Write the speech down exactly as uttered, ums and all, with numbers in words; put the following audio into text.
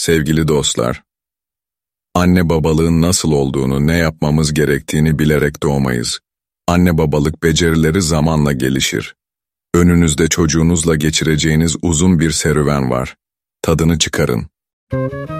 Sevgili dostlar, anne babalığın nasıl olduğunu, ne yapmamız gerektiğini bilerek doğmayız. Anne babalık becerileri zamanla gelişir. Önünüzde çocuğunuzla geçireceğiniz uzun bir serüven var. Tadını çıkarın.